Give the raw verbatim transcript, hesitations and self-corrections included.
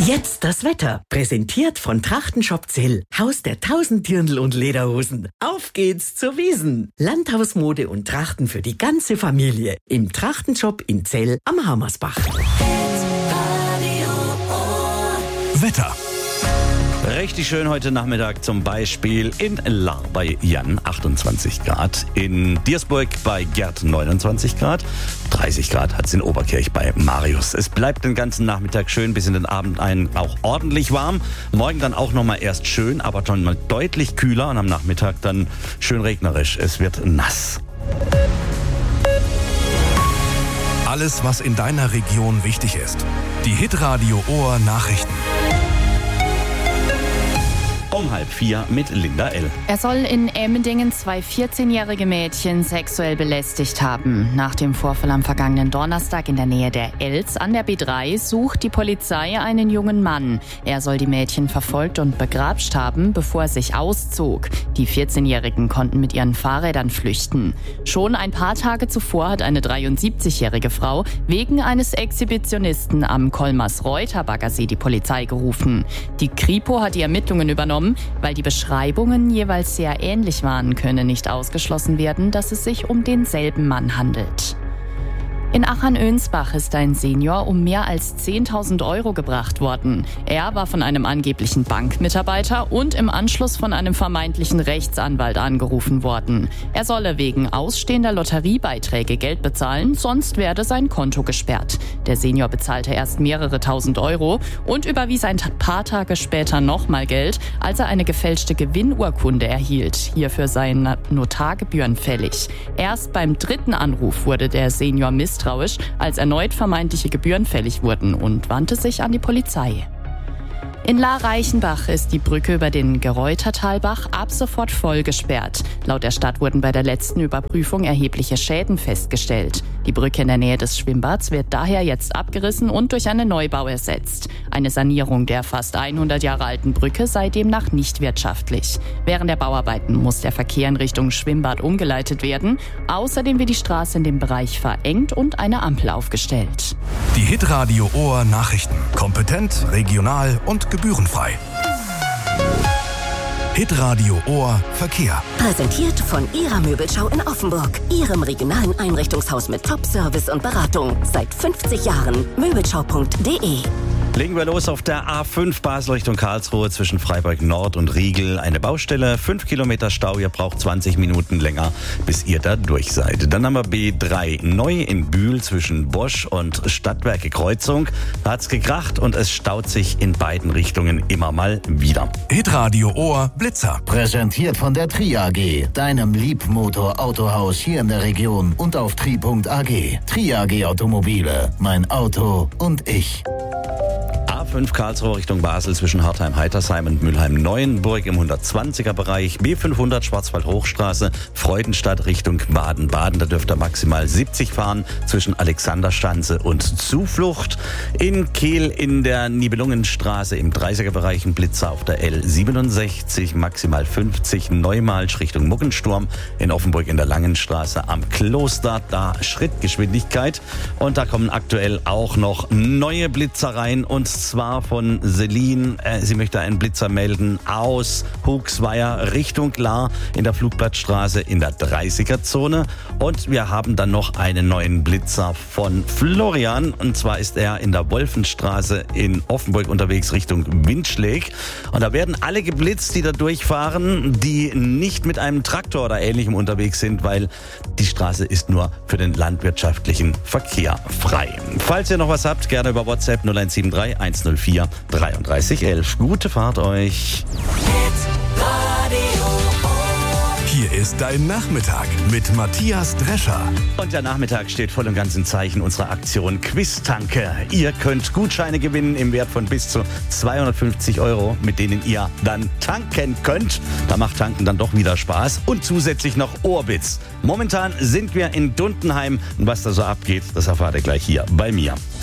Jetzt das Wetter. Präsentiert von Trachtenshop Zell. Haus der tausend Dirndl und Lederhosen. Auf geht's zur Wiesn. Landhausmode und Trachten für die ganze Familie. Im Trachtenshop in Zell am Hammersbach. Wetter. Richtig schön heute Nachmittag, zum Beispiel in Lahr bei Jan achtundzwanzig Grad, in Diersburg bei Gerd neunundzwanzig Grad, dreißig Grad hat es in Oberkirch bei Marius. Es bleibt den ganzen Nachmittag schön, bis in den Abend ein auch ordentlich warm. Morgen dann auch nochmal erst schön, aber schon mal deutlich kühler und am Nachmittag dann schön regnerisch. Es wird nass. Alles, was in deiner Region wichtig ist. Die Hitradio Ohr Nachrichten. Um halb vier mit Linda L. Er soll in Emmendingen zwei vierzehnjährige Mädchen sexuell belästigt haben. Nach dem Vorfall am vergangenen Donnerstag in der Nähe der Elz an der B drei sucht die Polizei einen jungen Mann. Er soll die Mädchen verfolgt und begrapscht haben, bevor er sich auszog. Die vierzehnjährigen konnten mit ihren Fahrrädern flüchten. Schon ein paar Tage zuvor hat eine dreiundsiebzigjährige Frau wegen eines Exhibitionisten am Kolmars-Reuter-Baggersee die Polizei gerufen. Die Kripo hat die Ermittlungen übernommen. Weil die Beschreibungen jeweils sehr ähnlich waren, könne nicht ausgeschlossen werden, dass es sich um denselben Mann handelt. In Achern-Önsbach ist ein Senior um mehr als zehntausend Euro gebracht worden. Er war von einem angeblichen Bankmitarbeiter und im Anschluss von einem vermeintlichen Rechtsanwalt angerufen worden. Er solle wegen ausstehender Lotteriebeiträge Geld bezahlen, sonst werde sein Konto gesperrt. Der Senior bezahlte erst mehrere tausend Euro und überwies ein paar Tage später nochmal Geld, als er eine gefälschte Gewinnurkunde erhielt. Hierfür seien Notargebühren fällig. Erst beim dritten Anruf wurde der Senior misstrauisch, als erneut vermeintliche Gebühren fällig wurden und wandte sich an die Polizei. In Lahr-Reichenbach ist die Brücke über den Gereutertalbach ab sofort voll gesperrt. Laut der Stadt wurden bei der letzten Überprüfung erhebliche Schäden festgestellt. Die Brücke in der Nähe des Schwimmbads wird daher jetzt abgerissen und durch einen Neubau ersetzt. Eine Sanierung der fast hundert Jahre alten Brücke sei demnach nicht wirtschaftlich. Während der Bauarbeiten muss der Verkehr in Richtung Schwimmbad umgeleitet werden. Außerdem wird die Straße in dem Bereich verengt und eine Ampel aufgestellt. Die Hitradio Ohr Nachrichten. Kompetent, regional und gebührenfrei. Hitradio Ohr Verkehr. Präsentiert von Ihrer Möbelschau in Offenburg. Ihrem regionalen Einrichtungshaus mit Top-Service und Beratung. Seit fünfzig Jahren. Möbelschau punkt de. Legen wir los auf der A fünf Basel Richtung Karlsruhe zwischen Freiburg Nord und Riegel. Eine Baustelle, fünf Kilometer Stau, ihr braucht zwanzig Minuten länger, bis ihr da durch seid. Dann haben wir B drei neu in Bühl zwischen Bosch und Stadtwerke Kreuzung. Da hat's gekracht und es staut sich in beiden Richtungen immer mal wieder. Hitradio Ohr Blitzer. Präsentiert von der Tri A G, deinem Liebmotor-Autohaus hier in der Region und auf tri punkt a g. Tri A G Automobile, mein Auto und ich. A fünf Karlsruhe Richtung Basel zwischen Hartheim-Heitersheim und Mülheim-Neuenburg im hundertzwanziger Bereich. B fünfhundert Schwarzwald-Hochstraße, Freudenstadt Richtung Baden-Baden. Da dürft ihr maximal siebzig fahren zwischen Alexanderstanze und Zuflucht. In Kehl in der Nibelungenstraße im dreißiger Bereich ein Blitzer auf der L siebenundsechzig, maximal fünfzig. Neumalsch Richtung Muggensturm. In Offenburg in der Langenstraße am Kloster, da Schrittgeschwindigkeit. Und da kommen aktuell auch noch neue Blitzer rein und zwar von Celine. Äh, sie möchte einen Blitzer melden aus Hugsweier Richtung Lahr in der Flugblattstraße in der dreißiger Zone. Und wir haben dann noch einen neuen Blitzer von Florian. Und zwar ist er in der Wolfenstraße in Offenburg unterwegs Richtung Windschläg. Und da werden alle geblitzt, die da durchfahren, die nicht mit einem Traktor oder Ähnlichem unterwegs sind, weil die Straße ist nur für den landwirtschaftlichen Verkehr frei. Falls ihr noch was habt, gerne über WhatsApp null eins sieben drei eins null vier drei drei eins eins. Gute Fahrt euch. Hier ist dein Nachmittag mit Matthias Drescher. Und der Nachmittag steht voll und ganz im Zeichen unserer Aktion Quiz-Tanke. Ihr könnt Gutscheine gewinnen im Wert von bis zu zweihundertfünfzig Euro, mit denen ihr dann tanken könnt. Da macht Tanken dann doch wieder Spaß. Und zusätzlich noch Orbitz. Momentan sind wir in Dundenheim. Und was da so abgeht, das erfahrt ihr gleich hier bei mir.